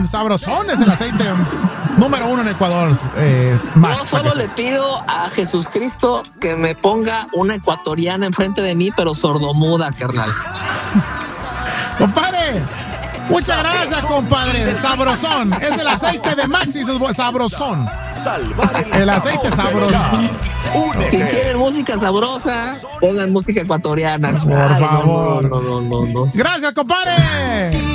Sabrosón es el aceite número 1 en Ecuador. Max, yo solo le pido a Jesucristo que me ponga una ecuatoriana enfrente de mí, pero sordomuda, carnal. Compadre, muchas gracias, compadre. Sabrosón. Es el aceite de Maxi, Sabrosón. El aceite sabrosón. Si quieren música sabrosa, pongan música ecuatoriana. Por favor. No. Gracias, compadre.